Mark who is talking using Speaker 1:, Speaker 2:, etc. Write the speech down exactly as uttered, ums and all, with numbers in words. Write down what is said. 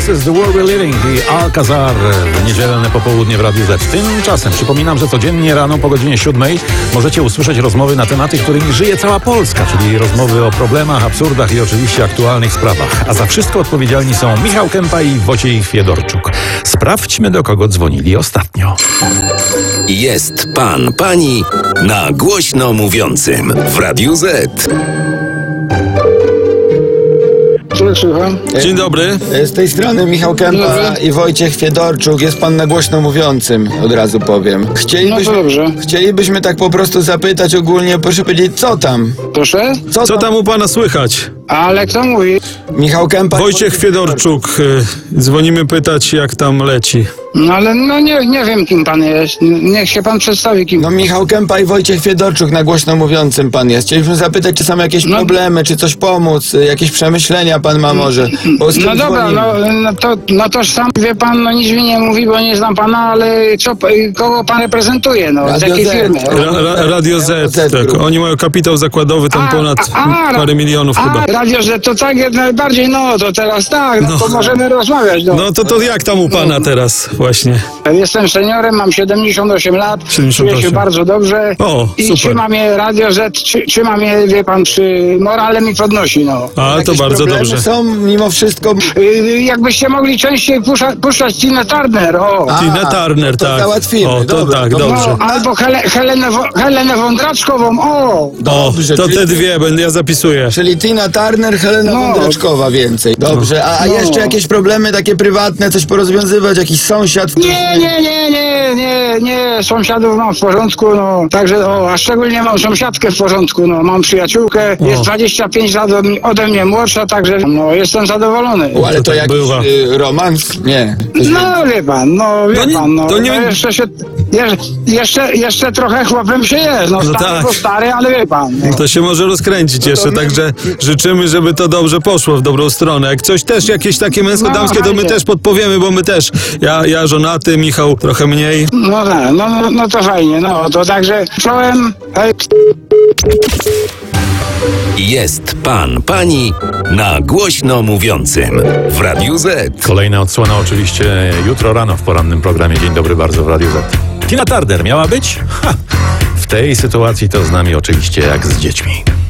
Speaker 1: This is the world we're living i Alcazar w niedzielne popołudnie w Radiu Z. Tymczasem przypominam, że codziennie rano po godzinie siódmej możecie usłyszeć rozmowy na tematy, którymi żyje cała Polska, czyli rozmowy o problemach, absurdach i oczywiście aktualnych sprawach. A za wszystko odpowiedzialni są Michał Kępa i Wojciech Fiedorczuk. Sprawdźmy, do kogo dzwonili ostatnio.
Speaker 2: Jest pan, pani na głośno mówiącym w Radiu Z.
Speaker 3: Słucham.
Speaker 4: Dzień dobry.
Speaker 3: Z tej strony Michał Kępa
Speaker 4: Dobry.
Speaker 3: i Wojciech Fiedorczuk. Jest pan na głośno mówiącym, od razu powiem. Chcielibyśmy,
Speaker 4: No to dobrze.
Speaker 3: chcielibyśmy tak po prostu zapytać ogólnie, proszę powiedzieć, co tam?
Speaker 4: Proszę?
Speaker 3: Co,
Speaker 4: Co tam u pana słychać? Ale kto mówi?
Speaker 3: Michał Kępa. i
Speaker 4: Wojciech Fiedorczuk. y, Dzwonimy pytać, jak tam leci.
Speaker 5: No ale no nie, nie wiem, kim pan jest. Niech się pan przedstawi, kim.
Speaker 3: No Michał Kępa i Wojciech Fiedorczuk na głośno mówiącym pan jest. Chcielibyśmy zapytać, czy są jakieś
Speaker 5: No.
Speaker 3: problemy, czy coś pomóc, jakieś przemyślenia pan ma może. Bo z
Speaker 5: No
Speaker 3: tym
Speaker 5: dobra,
Speaker 3: dzwonimy.
Speaker 5: no, no, to, no to sam wie pan, no nic mi nie mówi, bo nie znam pana, ale co, kogo pan reprezentuje, no, z
Speaker 3: Radio
Speaker 5: jakiej
Speaker 3: Z.
Speaker 5: firmy?
Speaker 4: Ra, ra, Radio Z,
Speaker 3: Z
Speaker 4: tak.
Speaker 3: Group.
Speaker 4: Oni mają kapitał zakładowy tam
Speaker 5: A,
Speaker 4: ponad
Speaker 5: a, a,
Speaker 4: parę milionów
Speaker 5: a,
Speaker 4: chyba.
Speaker 5: Radio Z to tak jak najbardziej, no to teraz tak, no,
Speaker 4: No.
Speaker 5: to możemy rozmawiać, no.
Speaker 4: No to to jak tam u pana teraz właśnie?
Speaker 5: Jestem seniorem, mam siedemdziesiąt osiem lat,
Speaker 4: siedemdziesiąt
Speaker 5: czuję się
Speaker 4: osiem.
Speaker 5: bardzo dobrze
Speaker 4: O,
Speaker 5: i
Speaker 4: super.
Speaker 5: trzyma mnie Radio Z, trzy, trzyma mnie, wie pan, przy morale mi podnosi, no.
Speaker 4: A, to
Speaker 3: Jakieś
Speaker 4: bardzo
Speaker 3: problemy
Speaker 4: dobrze.
Speaker 3: są mimo wszystko.
Speaker 5: Y, Jakbyście mogli częściej pusza, puszczać Tina Turner, o.
Speaker 3: A,
Speaker 4: Tina Turner,
Speaker 3: to
Speaker 4: tak.
Speaker 3: załatwimy,
Speaker 4: O, to
Speaker 3: dobra,
Speaker 4: tak,
Speaker 3: to
Speaker 4: dobrze.
Speaker 5: No, albo Hele, Helenę, Wo- Helenę Wądraczkową, o!
Speaker 4: O,
Speaker 3: Dobrze,
Speaker 4: to
Speaker 3: czyli-
Speaker 4: te dwie będę, ja zapisuję.
Speaker 3: Czyli Tina Turner, Helena
Speaker 5: No.
Speaker 3: Wądraczkowa więcej. Dobrze, a, a
Speaker 5: No.
Speaker 3: jeszcze jakieś problemy takie prywatne, coś porozwiązywać, jakiś sąsiad?
Speaker 5: Nie, nie, nie, nie, nie, nie, sąsiadów mam w porządku, no, także, o, a szczególnie mam sąsiadkę w porządku, no, mam przyjaciółkę, jest dwadzieścia pięć lat ode mnie- ode mnie młodsza, także, no, jestem zadowolony.
Speaker 3: O, ale
Speaker 4: To
Speaker 3: to
Speaker 4: tak
Speaker 3: jakiś
Speaker 4: bywa.
Speaker 3: y, romans? Nie.
Speaker 5: No, wie pan, no, wie
Speaker 4: No nie-
Speaker 5: pan, no,
Speaker 4: to nie-
Speaker 5: no jeszcze się, je, jeszcze, jeszcze trochę chłopem się jest, no,
Speaker 4: No
Speaker 5: stary,
Speaker 4: tak.
Speaker 5: bo stary, ale wie pan, no.
Speaker 4: To się może rozkręcić jeszcze, także życzymy, żeby to dobrze poszło w dobrą stronę. Jak coś też jakieś takie męsko-damskie, to my
Speaker 5: fajnie.
Speaker 4: też podpowiemy, bo my też, ja, ja żonaty, Michał trochę mniej.
Speaker 5: No, tak, no, no, no to fajnie, no, to także czołem, hej.
Speaker 2: Jest pan, pani na głośno mówiącym w Radiu Z.
Speaker 1: Kolejna odsłona oczywiście jutro rano w porannym programie Dzień dobry bardzo w Radiu Z. Tina Turner miała być? Ha! W tej sytuacji to z nami oczywiście jak z dziećmi.